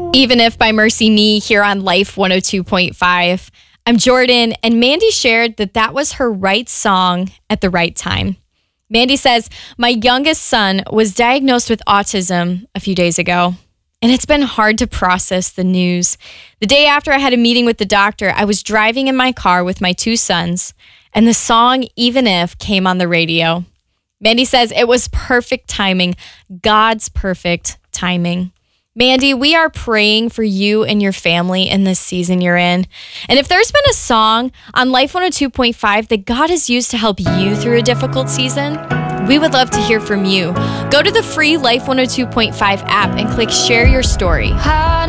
Even If by Mercy Me here on Life 102.5. I'm Jordan, and Mandy shared that was her right song at the right time. Mandy says, my youngest son was diagnosed with autism a few days ago, and it's been hard to process the news. The day after I had a meeting with the doctor, I was driving in my car with my two sons, and the song Even If came on the radio. Mandy says it was perfect timing, God's perfect timing. Mandy, we are praying for you and your family in this season you're in. And if there's been a song on Life 102.5 that God has used to help you through a difficult season, we would love to hear from you. Go to the free Life 102.5 app and click Share Your Story.